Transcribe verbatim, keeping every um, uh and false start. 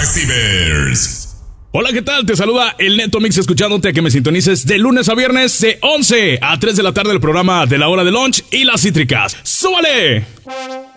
Recibers. Hola, ¿qué tal? Te saluda el Neto Mix, escuchándote a que me sintonices de lunes a viernes de once a tres de la tarde el programa de la hora de lunch y las cítricas. ¡Súbale!